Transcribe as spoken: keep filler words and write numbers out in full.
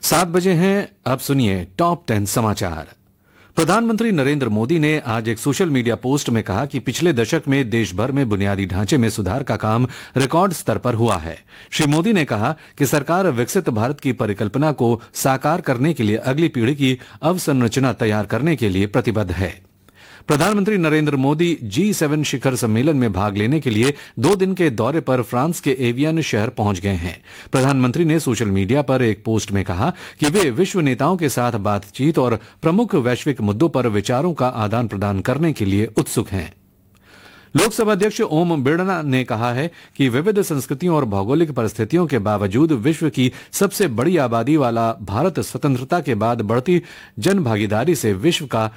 सात बजे हैं। अब सुनिए टॉप टेन समाचार। प्रधानमंत्री नरेंद्र मोदी ने आज एक सोशल मीडिया पोस्ट में कहा कि पिछले दशक में देश भर में बुनियादी ढांचे में सुधार का काम रिकॉर्ड स्तर पर हुआ है। श्री मोदी ने कहा कि सरकार विकसित भारत की परिकल्पना को साकार करने के लिए अगली पीढ़ी की अवसंरचना तैयार करने के लिए प्रतिबद्ध है। प्रधानमंत्री नरेंद्र मोदी जी सेवन शिखर सम्मेलन में भाग लेने के लिए दो दिन के दौरे पर फ्रांस के एवियन शहर पहुंच गए हैं। प्रधानमंत्री ने सोशल मीडिया पर एक पोस्ट में कहा कि वे विश्व नेताओं के साथ बातचीत और प्रमुख वैश्विक मुद्दों पर विचारों का आदान प्रदान करने के लिए उत्सुक हैं। लोकसभा अध्यक्ष ओम बिड़ला ने कहा है कि विविध संस्कृतियों और भौगोलिक परिस्थितियों के बावजूद विश्व की सबसे बड़ी आबादी वाला भारत स्वतंत्रता के बाद बढ़ती जन भागीदारी से विश्व का